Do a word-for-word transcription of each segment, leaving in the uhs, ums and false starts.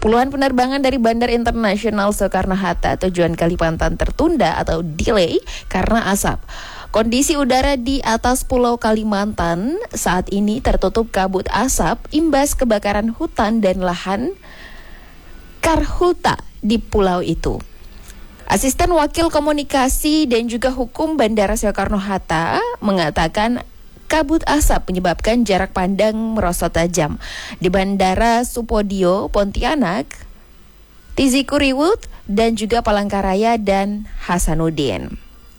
Puluhan penerbangan dari Bandar Internasional Soekarno-Hatta tujuan Kalimantan tertunda atau delay karena asap. Kondisi udara di atas Pulau Kalimantan saat ini tertutup kabut asap imbas kebakaran hutan dan lahan Karhutla di pulau itu. Asisten Wakil Komunikasi dan juga Hukum Bandara Soekarno-Hatta mengatakan kabut asap menyebabkan jarak pandang merosot tajam di Bandara Supodio, Pontianak, Tizikuriwut, dan juga Palangkaraya dan Hasanuddin.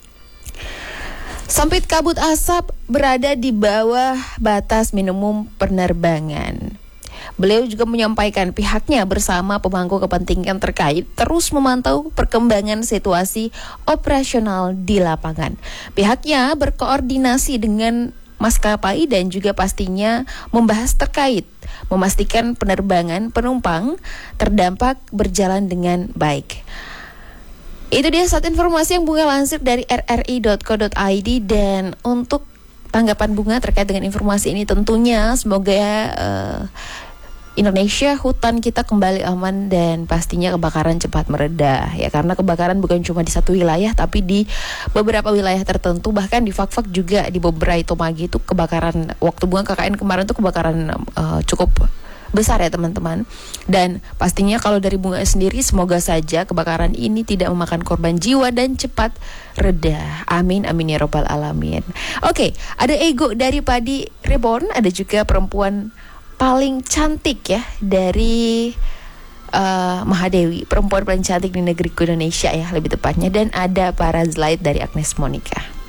Sempit kabut asap berada di bawah batas minimum penerbangan. Beliau juga menyampaikan pihaknya bersama pemangku kepentingan terkait terus memantau perkembangan situasi operasional di lapangan. Pihaknya berkoordinasi dengan maskapai dan juga pastinya membahas terkait memastikan penerbangan penumpang terdampak berjalan dengan baik. Itu dia satu informasi yang Bunga lansir dari r r i dot co dot i d, dan untuk tanggapan Bunga terkait dengan informasi ini tentunya semoga uh, Indonesia, hutan kita kembali aman dan pastinya kebakaran cepat mereda ya, karena kebakaran bukan cuma di satu wilayah tapi di beberapa wilayah tertentu, bahkan di Fak-Fak juga di beberapa Tomagi itu kebakaran. Waktu Bunga K K N kemarin itu kebakaran uh, cukup besar ya teman-teman. Dan pastinya kalau dari Bunga sendiri semoga saja kebakaran ini tidak memakan korban jiwa dan cepat reda. Amin amin ya robbal alamin. Oke, ada Ego dari Padi Reborn, ada juga perempuan paling cantik ya dari uh, Mahadewi, perempuan paling cantik di negeriku Indonesia ya lebih tepatnya, dan ada para Zlaid dari Agnes Monica.